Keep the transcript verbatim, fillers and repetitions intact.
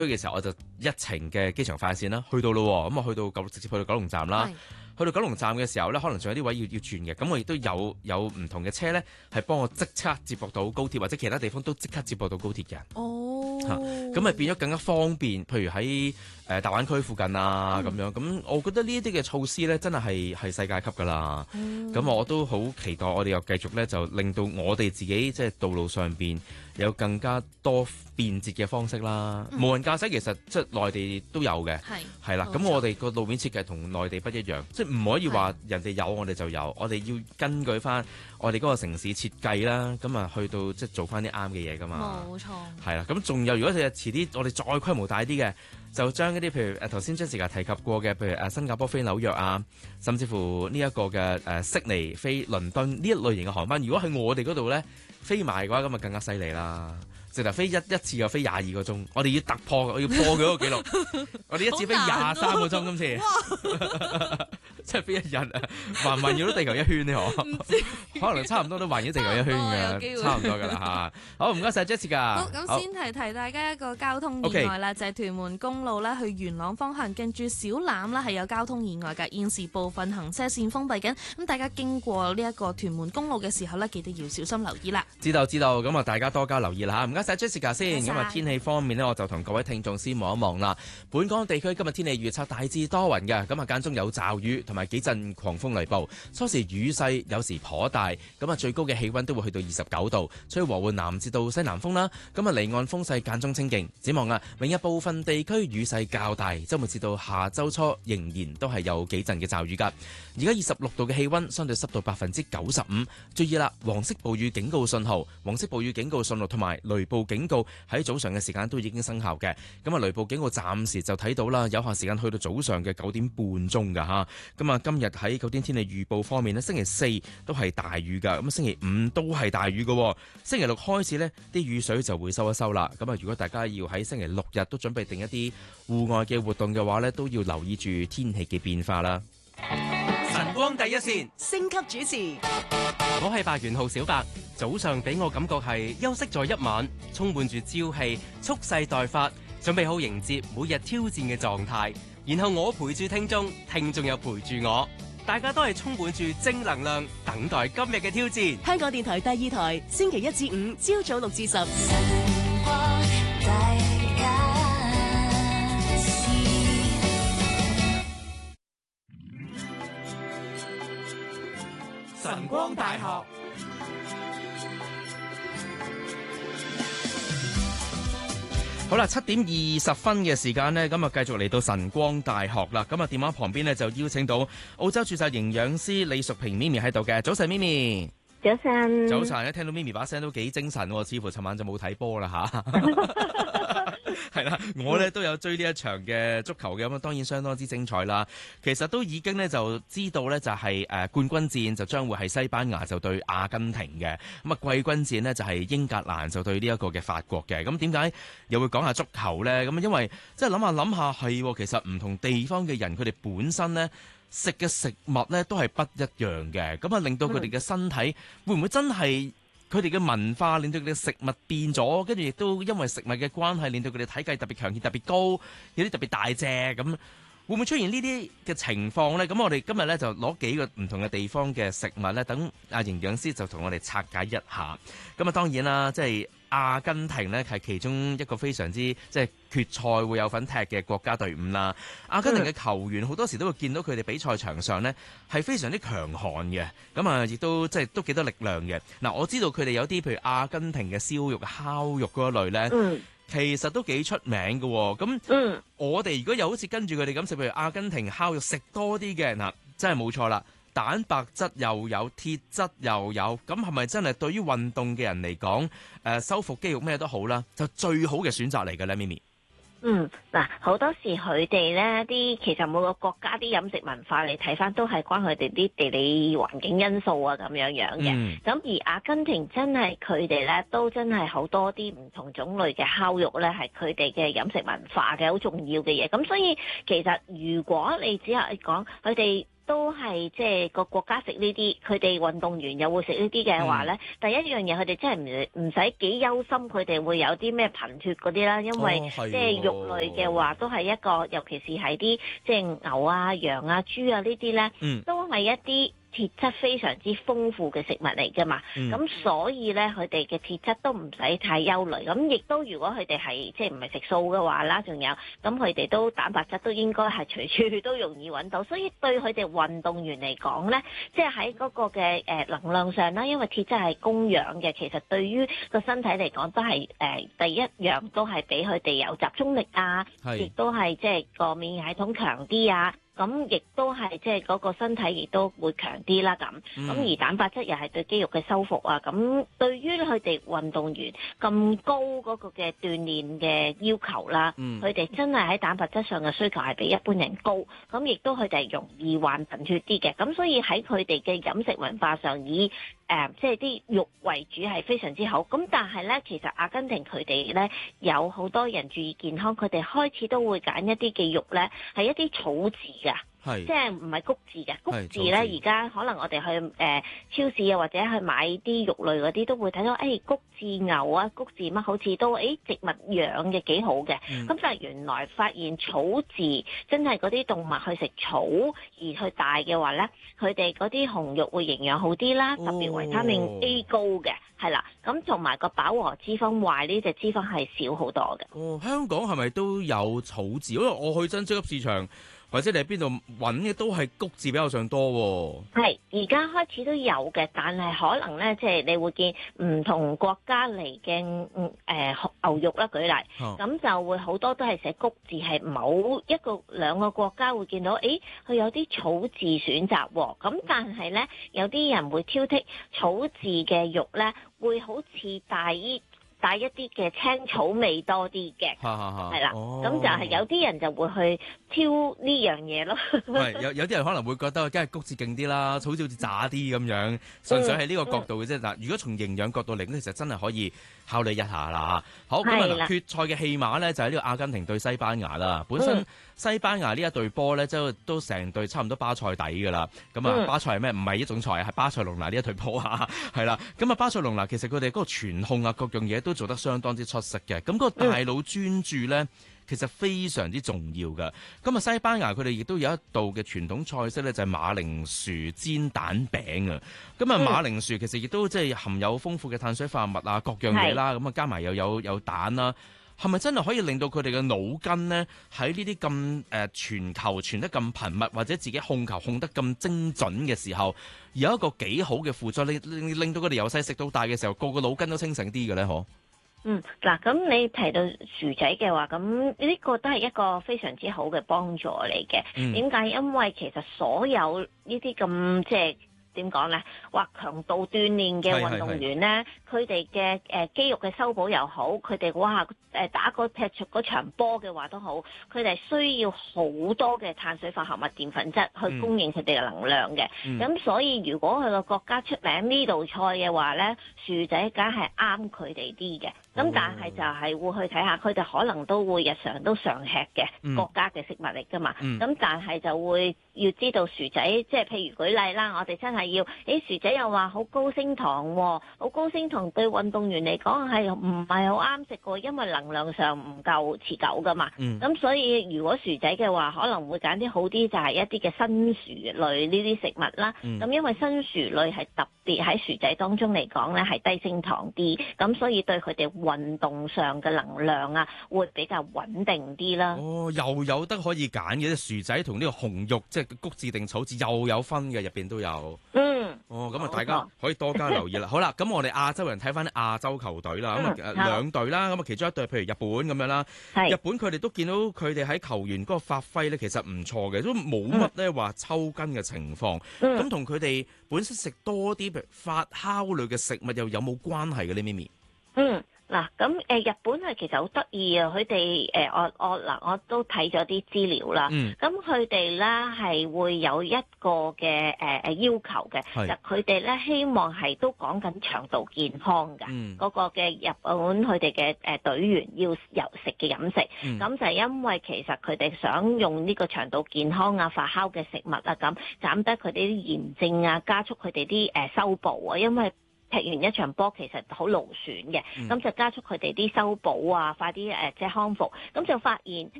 嘅時候，我就一程嘅機場快線啦，去到咯，咁啊去到九直接去到九龍站啦。去到九龍站嘅時候咧，可能仲有啲位要要轉嘅，咁我亦都有有唔同嘅車咧，係幫我即刻接駁到高鐵，或者其他地方都即刻接駁到高鐵嘅。 哦， 咁咪變咗更加方便，譬如喺誒、呃、大灣區附近啊咁、嗯、樣，咁我覺得呢一啲嘅措施咧，真係係係世界級噶啦。咁、嗯、我都好期待我哋又繼續咧，就令到我哋自己即係道路上邊有更加多便捷嘅方式啦。嗯、無人駕駛其實即係內地都有嘅，係係啦。咁我哋個路面設計同內地不一樣，即係唔可以話人哋有我哋就有，我哋要根據翻我哋嗰個城市設計啦，咁啊去到即係做翻啲啱嘅嘢噶嘛。冇錯，係啦。咁仲有如果你遲啲我哋再規模大啲嘅，就將一啲譬如誒頭先 Jessica 提及過嘅，譬如誒新加坡飛紐約啊，甚至乎呢一個嘅誒悉尼飛倫敦呢一類型嘅航班，如果喺我哋嗰度咧飛埋嘅話，咁啊更加犀利啦！直頭飛一一次又飛廿二個鐘，我哋要突破，我要破佢嗰個紀錄。我哋一次飛廿三個鐘，今次即係飛一日啊，環環繞到地球一圈呢？可可能差唔多都環繞地球一圈嘅，差唔多噶啦嚇。好，唔該晒 Jessica。 好，咁先提提大家一個交通意外啦， Okay. 就係屯門公路咧去元朗方向，近住小欖啦係有交通意外㗎，現時部分行車線封閉緊，咁大家經過呢一個屯門公路嘅時候咧，記得要小心留意啦。 知道知道，咁啊大家多加留意啦嚇。唔該晒 Jessica 先。咁啊天氣方面呢，我就同各位聽眾先望一望啦。本港地區今日天氣預測大致多雲嘅，咁啊間中有驟雨同埋幾陣狂風雷暴，初時雨勢有時頗大，咁啊最高嘅氣溫都會去到二十九度，吹和緩南至到西南風啦。咁啊離岸風勢間中清勁。展望啊，明日部分地區雨勢較大，週末至到下週初仍然都係有幾陣嘅驟雨㗎。而家二十六度嘅氣溫，相對濕度百分之九十五。注意啦，黃色暴雨警告信號、黃色暴雨警告信號同埋雷暴警告喺早上嘅時間都已經生效嘅。咁啊雷暴警告暫時就睇到啦，有效時間去到早上嘅九點半鐘㗎嚇。咁啊今日喺九點天氣預報方面呢，星期四都係大雨㗎，咁星期五都係大雨㗎。星期六開始呢啲雨水就會收一收啦。咁啊如果大家要喺星期六日都準備定一啲戶外嘅活動嘅話呢，都要留意住天氣嘅變化啦。 晨光第一線，升級主持，我係白元浩小白。早上俾我感覺係休息咗一晚，充滿住朝氣，蓄勢待發，準備好迎接每日挑戰嘅狀態。然後我陪住聽眾，聽眾又陪住我，大家都係充滿住正能量，等待今日嘅挑戰。 香港電台第二台，星期一至五朝早六至十。 晨光大學好啦，七點二十分嘅時間呢，咁啊繼續嚟到晨光大學啦。咁啊電話旁邊呢，就邀請到澳洲註冊營養師李淑萍咪咪喺度嘅。早晨咪咪。 早晨。 早晨，一聽到咪咪把聲都幾精神喎，似乎尋晚就冇睇波啦吓。係啦，我咧都有追呢一場嘅足球嘅，咁啊當然相當之精彩啦。其實都已經咧就知道咧就係誒冠軍戰就將會係西班牙就對阿根廷嘅，咁啊季軍戰呢，就係英格蘭就對呢一個嘅法國嘅。咁點解又會講下足球咧？咁因為即係諗下諗下係，其實唔同地方嘅人佢哋本身咧食嘅食物咧都係不一樣嘅，咁啊令到佢哋嘅身體會唔會真係？佢哋嘅文化令到佢哋嘅食物變咗，跟住亦都因為食物嘅關係，令到佢哋體格特別強健、特別高，有啲特別大隻咁，會唔會出現呢啲嘅情況呢？咁我哋今日咧就攞幾個唔同嘅地方嘅食物咧，等阿營養師就同我哋拆解一下。咁啊當然啦，即係阿根廷呢係其中一個非常之即係決賽會有份踢嘅國家隊伍啦。阿根廷嘅球員好多時都會見到佢哋比賽場上呢係非常之強悍嘅，咁啊亦都即係都幾多力量嘅。嗱，我知道佢哋有啲譬如阿根廷嘅燒肉、烤肉嗰一類呢，嗯、其實都幾出名嘅。咁、嗯、我哋如果又好似跟住佢哋咁食，譬如阿根廷烤肉食多啲嘅，嗱真係冇錯啦。蛋白質又有，鐵質又有，咁係咪真係對於運動嘅人嚟講，誒、呃、修復肌肉咩都好啦，就最好嘅選擇嚟嘅咧？咪咪， 嗯，嗱，好多時佢哋咧啲其實每個國家啲飲食文化你睇翻都係關佢哋啲地理環境因素啊咁樣樣嘅。咁、嗯、而阿根廷真係佢哋咧都真係好多啲唔同種類嘅烤肉咧係佢哋嘅飲食文化嘅好重要嘅嘢。咁所以其實如果你只係講佢哋。 都係即係個國家食呢啲，佢哋運動員又會食呢啲嘅話咧，嗯、第一樣嘢佢哋真係唔唔使幾憂心，佢哋會有啲咩貧血嗰啲啦，因為、哦、即係肉類嘅話都係一個，尤其是係啲即係牛啊、羊啊、豬啊呢啲咧，嗯、都係一啲鐵質非常之豐富嘅食物嚟㗎嘛，咁、嗯、所以咧佢哋嘅鐵質都唔使太憂慮，咁亦都如果佢哋係即係唔係食素嘅話啦，仲有咁佢哋都蛋白質都應該係隨處都容易揾到，所以對佢哋運動員嚟講咧，即係喺嗰個嘅誒能量上啦，因為鐵質係供氧嘅，其實對於個身體嚟講都係誒、呃、第一樣都係俾佢哋有集中力啊，亦都係即係個免疫系統強啲啊。咁亦都係即係嗰個身體亦都會強啲啦，咁咁、嗯、而蛋白質又係對肌肉嘅修復啊，咁對於佢哋運動員咁高嗰個嘅鍛鍊嘅要求啦，佢哋、嗯、真係喺蛋白質上嘅需求係比一般人高，咁亦都佢哋係容易患貧血啲嘅，咁所以喺佢哋嘅飲食文化上以誒即係啲肉為主係非常之好，咁但係咧其實阿根廷佢哋咧有好多人注意健康，佢哋開始都會揀一啲嘅肉咧係一啲草字嘅。係，即係唔係穀字嘅，穀字咧而家可能我哋去誒、呃、超市啊或者去買啲肉類嗰啲都會睇到，誒、哎、穀字牛啊、穀字乜好似都誒、哎、植物養嘅幾好嘅，咁、嗯、但係原來發現草字真係嗰啲動物去食草而去大嘅話咧，佢哋嗰啲紅肉會營養好啲啦，特別維他命 A 高嘅，係啦，咁同埋個飽和脂肪壞呢隻脂肪係少好多嘅。 哦，香港係咪都有草字？因為我去真超級市場，或者你喺邊度揾嘅都係穀字比較上多喎。係， 而家開始都有嘅，但係可能咧，即係你會見唔同國家嚟嘅誒牛肉啦，舉例，咁、哦、就會好多都係寫穀字，係某一個兩個國家會見到，誒佢有啲草字選擇喎。咁但係咧，有啲人會挑剔草字嘅肉咧，會好似大衣。帶一啲嘅青草味多啲嘅，係啦，咁、哦、就係有啲人就會去挑呢樣嘢咯。 係有有啲人可能會覺得，梗係穀字勁啲啦，草字好似渣啲咁樣。純粹係呢個角度嘅啫。嗱、嗯，如果從營養角度嚟講，其實真係可以考慮一下啦。好，咁啊的，決賽嘅戲碼咧就係呢個阿根廷對西班牙啦。本身西班牙呢一隊波咧，即係都成隊差唔多巴塞底㗎啦。咁啊，巴塞係咩？唔係一種菜，係巴塞隆拿呢一隊波啊。係啦，咁啊，巴塞隆拿其實佢哋嗰個傳控啊，各樣嘢都做得相當之出色嘅，咁、那個大腦專注呢，其實非常之重要嘅。咁啊，西班牙佢哋亦都有一道嘅傳統菜式呢，就係馬鈴薯煎蛋餅啊。咁啊，馬鈴薯其實亦都即係含有豐富嘅碳水化合物啊，各樣嘢啦。咁啊是，加埋又有有蛋啦，係咪真係可以令到佢哋嘅腦筋呢，喺呢啲咁誒傳球傳得咁頻密，或者自己控球控得咁精準嘅時候，有一個幾好嘅輔助，令令令到佢哋由細食到大嘅時候，個個腦筋都清醒啲嘅咧？嗬？ 嗯，嗱，咁你提到薯仔嘅話，咁呢個都係一個非常之好嘅幫助嚟嘅。點解、嗯？因為其實所有呢啲咁即係。點講咧？話強度鍛鍊嘅運動員咧，佢哋嘅誒肌肉嘅修補又好，佢哋哇誒打嗰踢出嗰場波嘅話都好，佢哋需要好多嘅碳水化合物、澱粉質去供應佢哋嘅能量嘅。咁、嗯、所以如果佢個國家出名呢道菜嘅話咧，薯仔梗係啱佢哋啲嘅。咁、嗯、但係就係會去睇下，佢哋可能都會日常都常吃嘅、嗯、國家嘅食物嚟㗎嘛。咁、嗯、但係就會要知道薯仔，即係譬如舉例啦，我哋真係要，誒薯仔又話好高升糖喎、哦，好高升糖對運動員嚟講係唔係好啱食㗎？因為能量上唔夠持久㗎嘛。咁、嗯、所以如果薯仔嘅話，可能會揀啲好啲，就係一啲嘅新薯類呢啲食物啦。咁、嗯、因為新薯類係特別喺薯仔當中嚟講咧，係低升糖啲，咁所以對佢哋運動上嘅能量啊，會比較穩定啲啦。 哦，又有得可以揀嘅，薯仔同呢個紅肉，即係穀字定草字又有分嘅，入邊都有。嗯。哦，咁啊，大家可以多加留意啦。好啦，咁我哋亞洲人睇翻啲亞洲球隊啦，咁啊、嗯、兩隊啦，咁啊其中一隊譬如日本咁樣啦，是日本佢哋都見到佢哋喺球員嗰個發揮咧，其實唔錯嘅，都冇乜咧話抽筋嘅情況。咁同佢哋本身食多啲譬如發酵類嘅食物又有冇關係嘅呢？咪咪？ 嗯。 嗱，咁誒日本係其實好得意啊！佢哋誒我我嗱我都睇咗啲資料啦。咁佢哋咧係會有一個嘅誒誒要求嘅，就佢哋咧希望係都講緊腸道健康㗎。嗰、嗯、個嘅日本佢哋嘅誒隊員要有食嘅飲食，咁、嗯、就係因為其實佢哋想用呢個腸道健康啊、發酵嘅食物啊，咁減低佢哋啲炎症啊，加速佢哋啲誒修補啊，因為踢完一場波其實好勞損嘅，咁、嗯、就加速佢哋啲修補啊，快啲誒即係康復，咁就發現。